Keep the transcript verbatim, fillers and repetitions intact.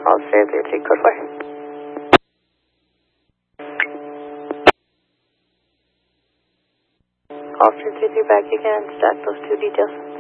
Australia three three, code four. Australia three three, back again, stack those two details.